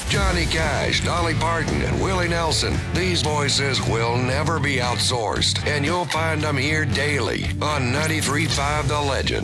Johnny Cash, Dolly Parton, and Willie Nelson. These voices will never be outsourced, and you'll find them here daily on 93.5 The Legend.